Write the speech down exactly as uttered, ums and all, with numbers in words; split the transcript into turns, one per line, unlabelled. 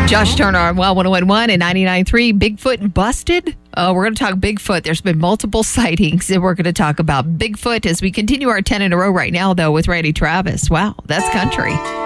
Josh Turner on Well one oh one point one and ninety-nine point three. Bigfoot busted? Uh, we're going to talk Bigfoot. There's been multiple sightings, and we're going to talk about Bigfoot as we continue our ten in a row right now, though, with Randy Travis. Wow, that's country.